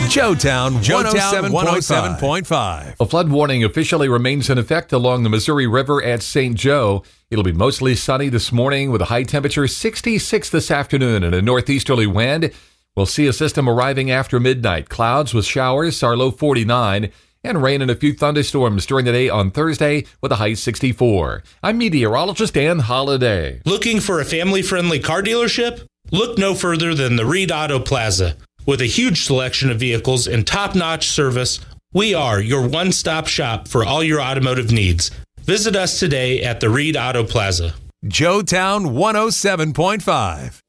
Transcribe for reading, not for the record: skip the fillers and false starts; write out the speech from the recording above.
Joetown 107.5. A flood warning officially remains in effect along the Missouri River at St. Joe. It'll be mostly sunny this morning with a high temperature 66 this afternoon and a northeasterly wind. We'll see a system arriving after midnight. Clouds with showers, our low 49, and rain and a few thunderstorms during the day on Thursday with a high 64. I'm meteorologist Dan Holliday. Looking for a family-friendly car dealership? Look no further than the Reed Auto Plaza. With a huge selection of vehicles and top-notch service, we are your one-stop shop for all your automotive needs. Visit us today at the Reed Auto Plaza. Joetown 107.5.